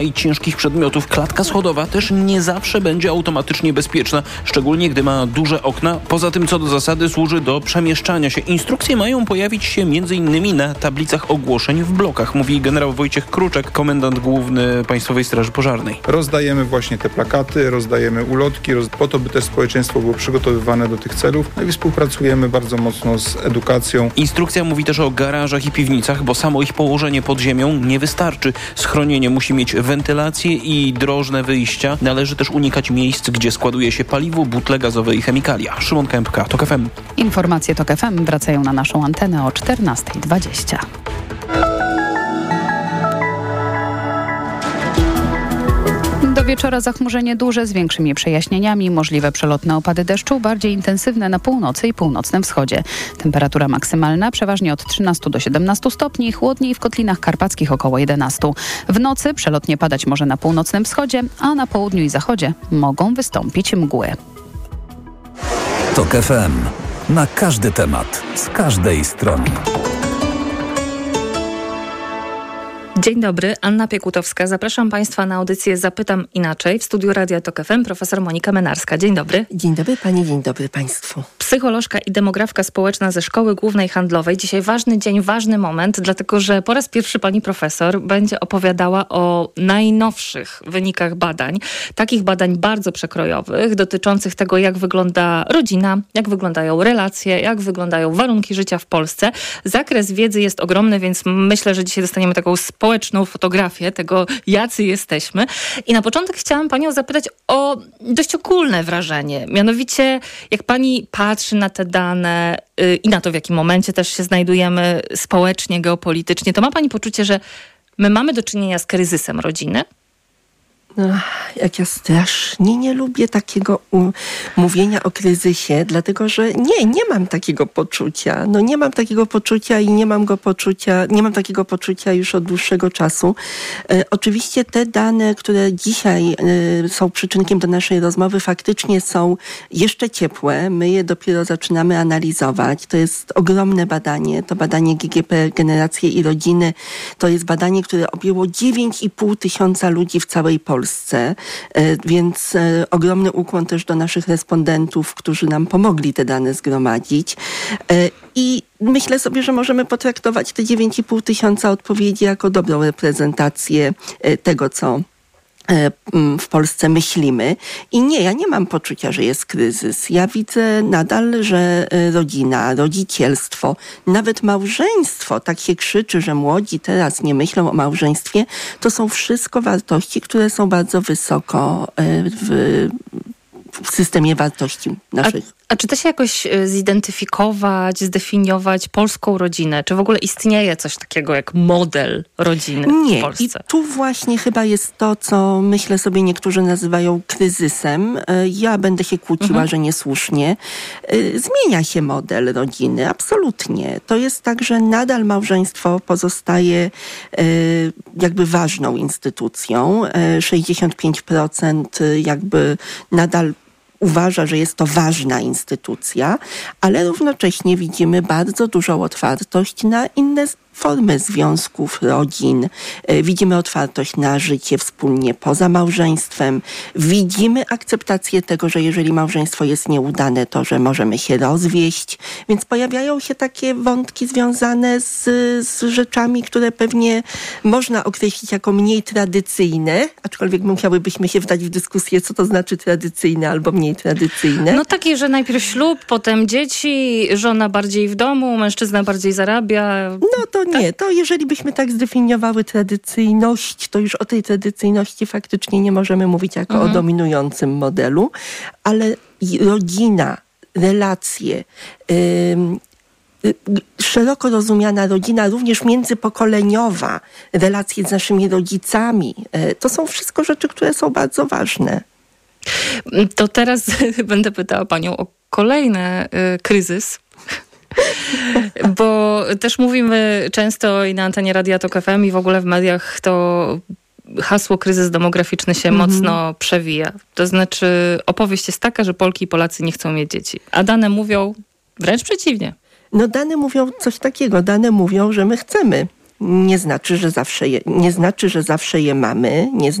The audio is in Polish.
i ciężkich przedmiotów. Klatka schodowa też nie zawsze będzie automatycznie bezpieczna, szczególnie gdy ma duże okna. Poza tym co do zasady służy do przemieszczania się. Instrukcje mają pojawić się m.in. na tablicach ogłoszeń w blokach, mówi generał Wojciech Kruczek, komendant główny Państwowej Straży Pożarnej. Rozdajemy właśnie te plakaty, rozdajemy ulotki, po to, by też społeczeństwo było przygotowywane do tych celów. No i współpracujemy bardzo mocno z edukacją. Instrukcja mówi też o garażach i piwnicach, bo samo ich położenie pod ziemią nie wystarczy. Schronienie musi mieć wentylację i drożne wyjścia. Należy też unikać miejsc, gdzie składuje się paliwo, butle gazowe i chemikalia. Szymon Kępka, TOK FM. Informacje TOK FM wracają na naszą antenę o 14:20. Do wieczora zachmurzenie duże z większymi przejaśnieniami, możliwe przelotne opady deszczu, bardziej intensywne na północy i północnym wschodzie. Temperatura maksymalna przeważnie od 13 do 17 stopni, chłodniej w kotlinach karpackich około 11. W nocy przelotnie padać może na północnym wschodzie, a na południu i zachodzie mogą wystąpić mgły. TOK FM. Na każdy temat, z każdej strony. Dzień dobry, Anna Piekutowska. Zapraszam Państwa na audycję Zapytam Inaczej. W studiu Radia TOK FM profesor Monika Menarska. Dzień dobry. Dzień dobry Pani, dzień dobry Państwu. Psycholożka i demografka społeczna ze Szkoły Głównej Handlowej. Dzisiaj ważny dzień, ważny moment, dlatego że po raz pierwszy pani profesor będzie opowiadała o najnowszych wynikach badań. Takich badań bardzo przekrojowych, dotyczących tego, jak wygląda rodzina, jak wyglądają relacje, jak wyglądają warunki życia w Polsce. Zakres wiedzy jest ogromny, więc myślę, że dzisiaj dostaniemy taką społeczną fotografię tego, jacy jesteśmy. I na początek chciałam panią zapytać o dość ogólne wrażenie. Mianowicie, jak pani patrzy na te dane i na to, w jakim momencie też się znajdujemy społecznie, geopolitycznie, to ma pani poczucie, że my mamy do czynienia z kryzysem rodziny? Jak ja strasznie nie lubię takiego mówienia o kryzysie, dlatego że nie mam takiego poczucia. Nie mam takiego poczucia i nie mam takiego poczucia już od dłuższego czasu. Oczywiście te dane, które dzisiaj są przyczynkiem do naszej rozmowy, faktycznie są jeszcze ciepłe. My je dopiero zaczynamy analizować. To jest ogromne badanie. To badanie GGP Generacje i Rodziny. To jest badanie, które objęło 9,5 tysiąca ludzi w całej Polsce. Więc ogromny ukłon też do naszych respondentów, którzy nam pomogli te dane zgromadzić. I myślę sobie, że możemy potraktować te 9,5 tysiąca odpowiedzi jako dobrą reprezentację tego, co w Polsce myślimy. I ja nie mam poczucia, że jest kryzys. Ja widzę nadal, że rodzina, rodzicielstwo, nawet małżeństwo, tak się krzyczy, że młodzi teraz nie myślą o małżeństwie, to są wszystko wartości, które są bardzo wysoko w systemie wartości naszych. A czy da się jakoś zidentyfikować, zdefiniować polską rodzinę? Czy w ogóle istnieje coś takiego jak model rodziny w Polsce? Nie. I tu właśnie chyba jest to, co myślę sobie niektórzy nazywają kryzysem. Ja będę się kłóciła, że niesłusznie. Zmienia się model rodziny, absolutnie. To jest tak, że nadal małżeństwo pozostaje jakby ważną instytucją. 65% jakby nadal uważa, że jest to ważna instytucja, ale równocześnie widzimy bardzo dużą otwartość na inne formy związków, rodzin. Widzimy otwartość na życie wspólnie poza małżeństwem. Widzimy akceptację tego, że jeżeli małżeństwo jest nieudane, to że możemy się rozwieść. Więc pojawiają się takie wątki związane z rzeczami, które pewnie można określić jako mniej tradycyjne, aczkolwiek musiałybyśmy się wdać w dyskusję, co to znaczy tradycyjne albo mniej tradycyjne. No takie, że najpierw ślub, potem dzieci, żona bardziej w domu, mężczyzna bardziej zarabia. No to nie, to jeżeli byśmy tak zdefiniowały tradycyjność, to już o tej tradycyjności faktycznie nie możemy mówić jako o dominującym modelu, ale rodzina, relacje, szeroko rozumiana rodzina, również międzypokoleniowa, relacje z naszymi rodzicami, to są wszystko rzeczy, które są bardzo ważne. To teraz będę pytała panią o kolejny kryzys. Bo też mówimy często i na antenie Radia TOK FM i w ogóle w mediach to hasło kryzys demograficzny się mocno przewija. To znaczy opowieść jest taka, że Polki i Polacy nie chcą mieć dzieci. A dane mówią wręcz przeciwnie. No dane mówią coś takiego. Dane mówią, że my chcemy nie znaczy, że zawsze je mamy, nie